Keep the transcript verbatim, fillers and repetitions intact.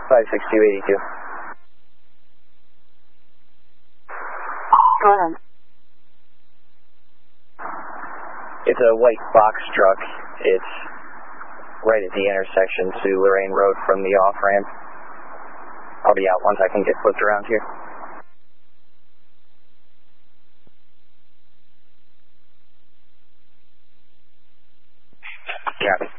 five six two eighty-two. Go ahead. It's a white box truck. It's right at the intersection to Lorraine Road from the off-ramp. I'll be out once I can get flipped around here. Got it.